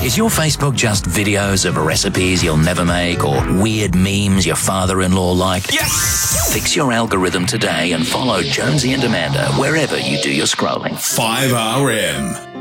Is your Facebook just videos of recipes you'll never make or weird memes your father-in-law liked? Yes! Fix your algorithm today and follow Jonesy and Amanda wherever you do your scrolling. 5RM.